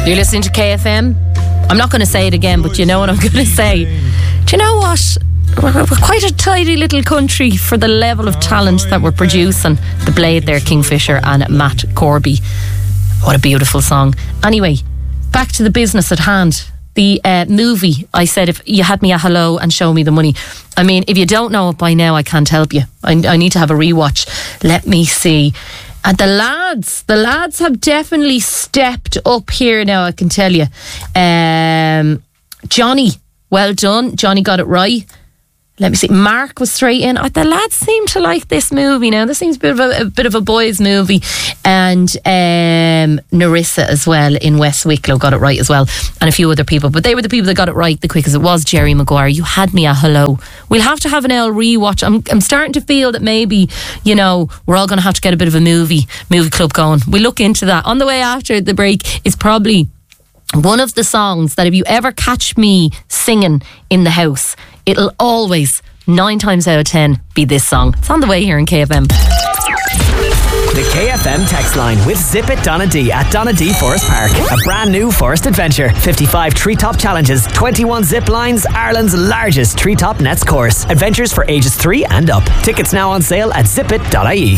You're listening to KFM. I'm not going to say it again, but you know what I'm going to say. Do you know what? We're quite a tidy little country for the level of talent that we're producing. The Blade there, Kingfisher and Matt Corby. What a beautiful song. Anyway, back to the business at hand. The movie, I said, if you had me a hello and show me the money. I mean, if you don't know it by now, I can't help you. I need to have a rewatch. Let me see. And the lads have definitely stepped up here now, I can tell you. Johnny, well done. Johnny got it right. Let me see. Mark was straight in. The lads seem to like this movie now. This seems a bit of a boys' movie. And Narissa as well in West Wicklow got it right as well. And a few other people. But they were the people that got it right the quickest. It was Jerry Maguire. You had me a hello. We'll have to have an L rewatch. I'm starting to feel that maybe, you know, we're all going to have to get a bit of a movie club going. We'll look into that. On the way after the break is probably one of the songs that if you ever catch me singing in the house, it'll always, 9 times out of 10, be this song. It's on the way here in KFM. The KFM text line with Zip It Donadee at Donadee Forest Park. A brand new forest adventure. 55 treetop challenges, 21 zip lines, Ireland's largest treetop nets course. Adventures for ages 3 and up. Tickets now on sale at zipit.ie.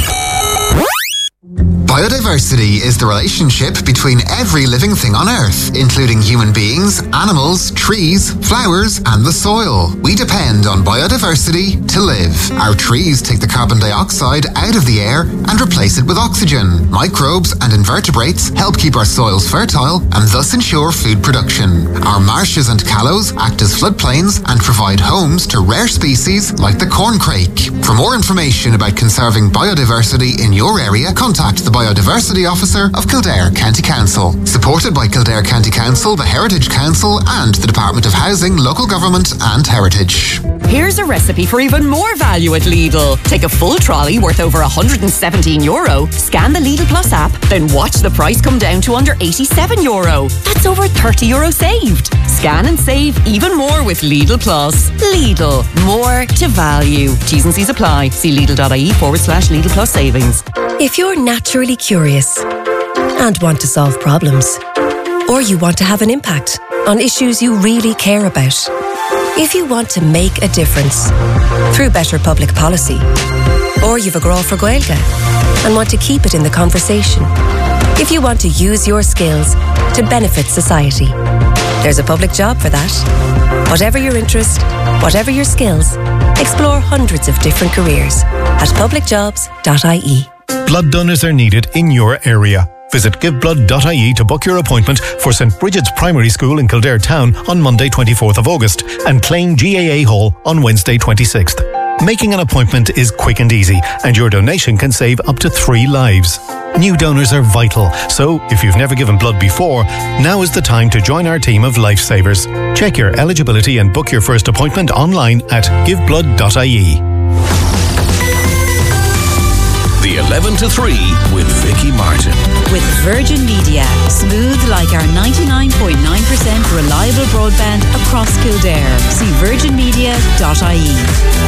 Biodiversity is the relationship between every living thing on Earth, including human beings, animals, trees, flowers, and the soil. We depend on biodiversity to live. Our trees take the carbon dioxide out of the air and replace it with oxygen. Microbes and invertebrates help keep our soils fertile and thus ensure food production. Our marshes and callows act as floodplains and provide homes to rare species like the corncrake. For more information about conserving biodiversity in your area, contact the Biodiversity Officer of Kildare County Council. Supported by Kildare County Council, the Heritage Council and the Department of Housing, Local Government and Heritage. Here's a recipe for even more value at Lidl. Take a full trolley worth over €117, scan the Lidl Plus app, then watch the price come down to under €87. That's over €30 saved. Scan and save even more with Lidl Plus. Lidl, more to value. T's and C's apply. See Lidl.ie/Lidl Plus savings. If you're naturally curious and want to solve problems, or you want to have an impact on issues you really care about, if you want to make a difference through better public policy, or you've a grow for Gaeilge and want to keep it in the conversation, if you want to use your skills to benefit society, there's a public job for that. Whatever your interest, whatever your skills, explore hundreds of different careers at publicjobs.ie. Blood donors are needed in your area. Visit giveblood.ie to book your appointment for St Bridget's Primary School in Kildare Town on Monday 24th of August and Clane GAA Hall on Wednesday 26th. Making an appointment is quick and easy, and your donation can save up to 3 lives. New donors are vital, so if you've never given blood before, now is the time to join our team of lifesavers. Check your eligibility and book your first appointment online at giveblood.ie. The 11 to 3 with Vicky Martin. With Virgin Media. Smooth like our 99.9% reliable broadband across Kildare. See virginmedia.ie.